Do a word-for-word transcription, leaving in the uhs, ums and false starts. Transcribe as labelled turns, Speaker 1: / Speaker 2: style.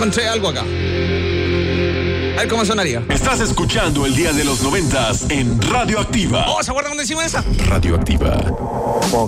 Speaker 1: encontré algo acá. A ver cómo sonaría.
Speaker 2: Estás escuchando el Día de los Noventas en Radio Activa.
Speaker 1: Oh, ¿se acuerdan cuando hicimos esa?
Speaker 2: Radio Activa.